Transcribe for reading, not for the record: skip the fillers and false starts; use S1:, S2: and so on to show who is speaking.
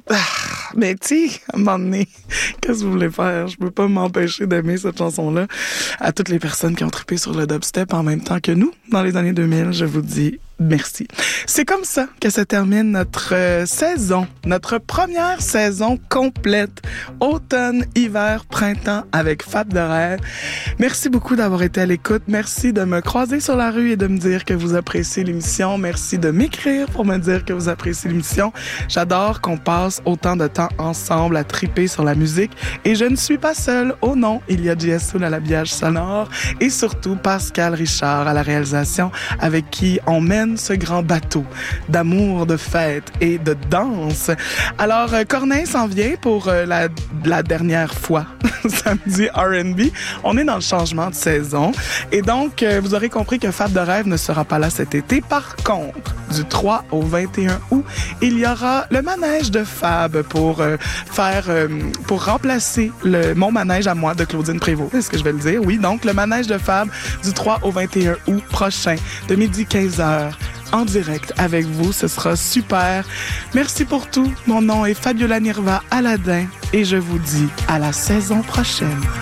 S1: Mais tu sais, à un moment donné, qu'est-ce que vous voulez faire? Je peux pas m'empêcher d'aimer cette chanson-là. À toutes les personnes qui ont trippé sur le dubstep en même temps que nous, dans les années 2000, je vous dis merci. C'est comme ça que se termine notre saison, notre première saison complète, automne, hiver, printemps avec Fab de rêve. Merci beaucoup d'avoir été à l'écoute. Merci de me croiser sur la rue et de me dire que vous appréciez l'émission. Merci de m'écrire pour me dire que vous appréciez l'émission. J'adore qu'on passe autant de temps ensemble à tripper sur la musique. Et je ne suis pas seule. Oh non, il y a JS Soul à l'habillage sonore et surtout Pascal Richard à la réalisation avec qui on mène ce grand bateau d'amour, de fête et de danse. Alors, Corneille s'en vient pour la dernière fois, samedi R&B. On est dans le changement de saison. Et donc, vous aurez compris que Fab de rêve ne sera pas là cet été. Par contre, du 3 au 21 août, il y aura le manège de Fab pour remplacer mon manège à moi de Claudine Prévost. Est-ce que je vais le dire? Oui, donc le manège de Fab du 3 au 21 août prochain, de midi 15h, en direct avec vous. Ce sera super. Merci pour tout. Mon nom est Fabiola Nirva Aladin et je vous dis à la saison prochaine.